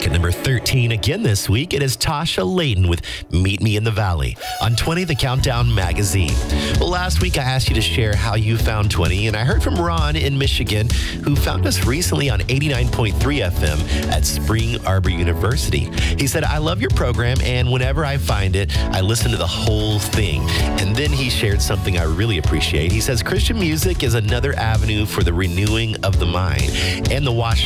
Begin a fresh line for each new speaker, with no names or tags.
At number 13 again this week, it is Tasha Layton with Meet Me in the Valley on 20, The Countdown Magazine. Well, last week I asked you to share how you found 20, and I heard from Ron in Michigan, who found us recently on 89.3 FM at Spring Arbor University. He said, I love your program, and whenever I find it, I listen to the whole thing. And then he shared something I really appreciate. He says, Christian music is another avenue for the renewing of the mind and the washing